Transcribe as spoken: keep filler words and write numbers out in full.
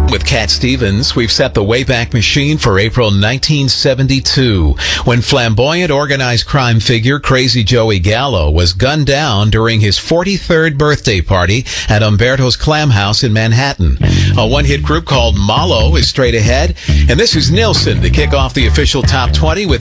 With Cat Stevens, we've set the Wayback Machine for April nineteen seventy-two, when flamboyant organized crime figure Crazy Joey Gallo was gunned down during his forty-third birthday party at Umberto's Clam House in Manhattan. A one-hit group called Malo is straight ahead, and this is Nilsson to kick off the official Top twenty with